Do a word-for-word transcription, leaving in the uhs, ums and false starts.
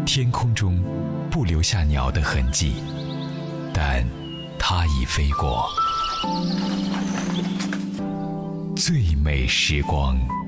天空中不留下鸟的痕迹，但它已飞过。最美时光。